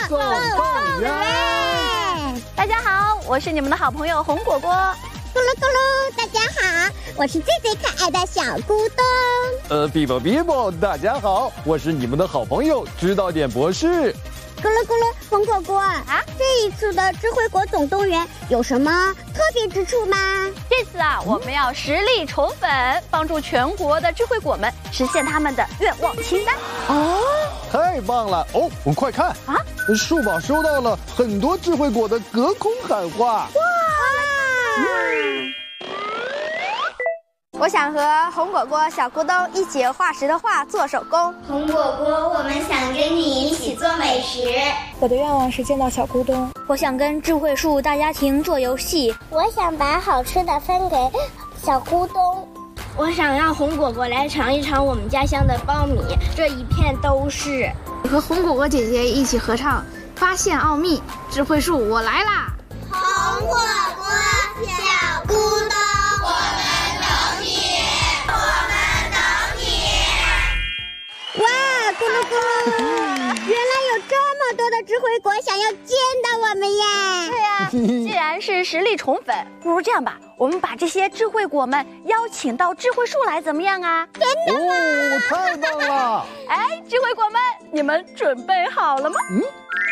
送饭员。 大家好，我是你们的好朋友红果果。 咕噜咕噜，大家好，我是最可爱的小咕咚。 比宝，大家好，我是你们的好朋友知道点博士。 咕噜咕噜，红果果这一次的智慧果总动员有什么特别之处吗？ 这次我们要实力宠粉，帮助全国的智慧果们实现他们的愿望清单。 太棒了哦！快看树宝收到了很多智慧果的隔空喊话。 我想和红果果、小咕咚一起画石头画做手工。 红果果，我们想跟你一起做美食。 我的愿望是见到小咕咚。 我想跟智慧树大家庭做游戏。 我想把好吃的分给小咕咚。 我想让红果果来尝一尝我们家乡的苞米，这一片都是。 和红果果姐姐一起合唱《发现奥秘》，智慧树我来啦！ 红果果，小咕咚，我们等你，我们等你。哇，咕噜咕噜，原来有这么多的智慧果想要见到我们耶！ 对呀，既然是实力宠粉，不如这样吧，我们把这些智慧果们邀请到智慧树来，怎么样啊？ 真的吗？ 太棒了！ 智慧果们，你们准备好了吗？